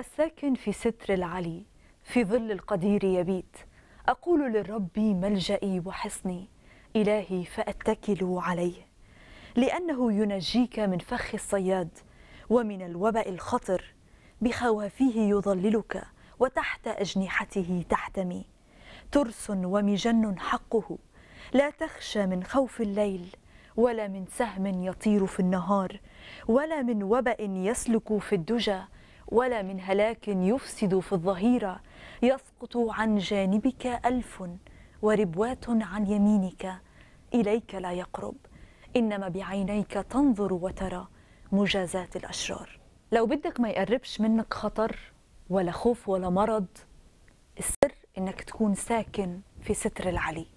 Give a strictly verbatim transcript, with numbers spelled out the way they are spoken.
الساكن في ستر العلي في ظل القدير يبيت. أقول للرب ملجئي وحصني، إلهي فأتكل عليه، لأنه ينجيك من فخ الصياد ومن الوباء الخطر. بخوافيه يظللك وتحت أجنحته تحتمي. ترس ومجن حقه، لا تخشى من خوف الليل، ولا من سهم يطير في النهار، ولا من وبأ يسلك في الدجى، ولا من هلاك يفسد في الظهيرة. يسقط عن جانبك ألف وربوات عن يمينك، إليك لا يقرب، إنما بعينيك تنظر وترى مجازات الأشرار. لو بدك ما يقربش منك خطر ولا خوف ولا مرض، السر إنك تكون ساكن في ستر العلي.